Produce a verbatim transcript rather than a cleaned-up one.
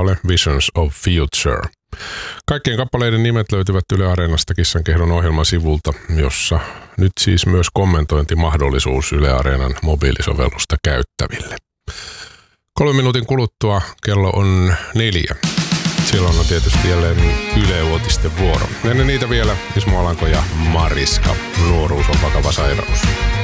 kappale Visions of Future. Kaikkien kappaleiden nimet löytyvät Yle Areenasta Kissankehdon ohjelman sivulta, jossa nyt siis myös kommentointimahdollisuus Yle Areenan mobiilisovellusta käyttäville. Kolmen minuutin kuluttua kello on neljä. Silloin on tietysti jälleen Yle Uutisten vuoro. Ennen niitä vielä Ismo Alanko ja Mariska. Nuoruus on vakava sairaus.